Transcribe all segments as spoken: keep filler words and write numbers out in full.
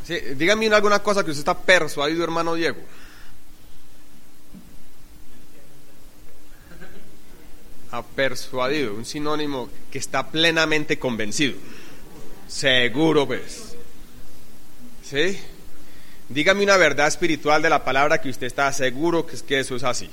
Sí, dígame alguna cosa que usted está persuadido, hermano Diego. A persuadido, un sinónimo que está plenamente convencido. Seguro, pues. ¿Sí? Dígame una verdad espiritual de la palabra que usted está seguro que, es que eso es así.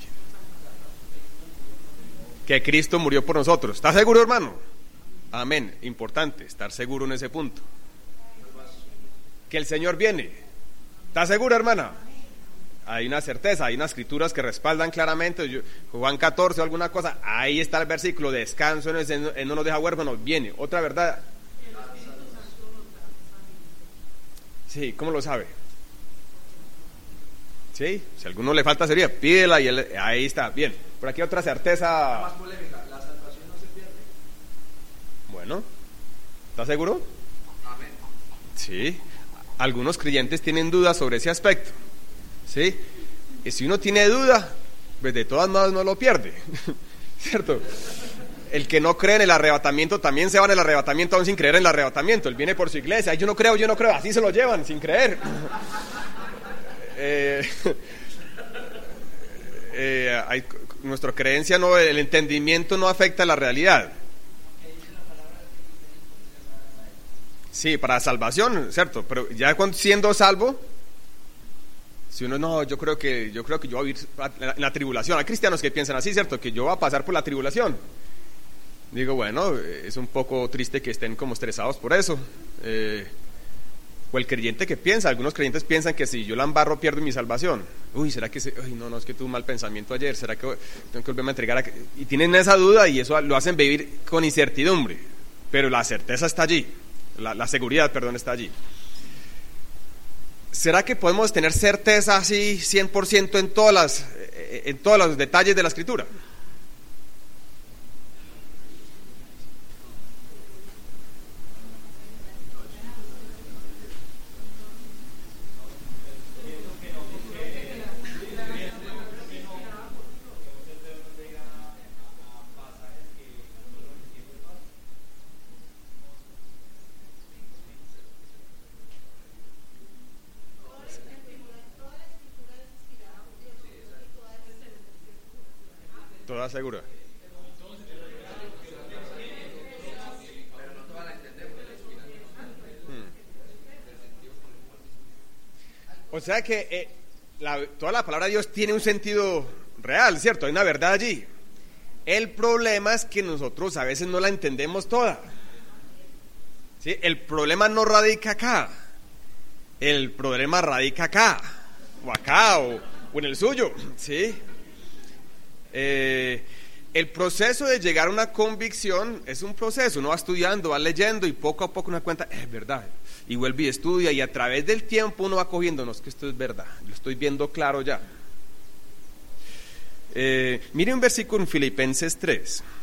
Que Cristo murió por nosotros. ¿Está seguro, hermano? Amén. Importante, estar seguro en ese punto. Que el Señor viene. ¿Está seguro, hermana? Hay una certeza, hay unas escrituras que respaldan claramente. Yo, Juan catorce o alguna cosa, ahí está el versículo: descanso en ese, en no nos deja huérfanos. Viene. Otra verdad. Sí, ¿cómo lo sabe? Sí, si a alguno le falta sería, pídela y él, ahí está. Bien, por aquí otra certeza. Más polémica, la salvación no se pierde. Bueno, ¿está seguro? Amén. Sí, algunos creyentes tienen dudas sobre ese aspecto. ¿Sí? Y si uno tiene duda, pues de todas maneras no lo pierde. ¿Cierto? El que no cree en el arrebatamiento también se va en el arrebatamiento aún sin creer en el arrebatamiento. Él viene por su iglesia, ay, yo no creo, yo no creo, así se lo llevan, sin creer. eh, eh, hay, nuestra creencia, no, el entendimiento no afecta a la realidad. Sí, para salvación, cierto, pero ya cuando, siendo salvo, si uno no, yo creo que yo creo que yo voy a vivir en la tribulación. Hay cristianos que piensan así, cierto, que yo voy a pasar por la tribulación. Digo, bueno, es un poco triste que estén como estresados por eso. Eh, o el creyente que piensa, algunos creyentes piensan que si yo la embarro pierdo mi salvación. Uy, ¿será que se, uy, no, no, es que tuve un mal pensamiento ayer, ¿será que tengo que volverme a entregar? A... Y tienen esa duda y eso lo hacen vivir con incertidumbre, pero la certeza está allí, la, la seguridad, perdón, está allí. ¿Será que podemos tener certeza así cien por ciento en todas las, en todos los detalles de la Escritura? Toda segura. Hmm. O sea que eh, la, toda la palabra de Dios tiene un sentido real, ¿cierto? Hay una verdad allí. El problema es que nosotros a veces no la entendemos toda. ¿Sí? El problema no radica acá. El problema radica acá, o acá, o, o en el suyo, ¿sí? Eh, el proceso de llegar a una convicción es un proceso, uno va estudiando, va leyendo y poco a poco uno da cuenta, es verdad, y vuelve y estudia y a través del tiempo uno va cogiendo, no, es que esto es verdad, lo estoy viendo claro ya. Eh, mire un versículo en Filipenses tres.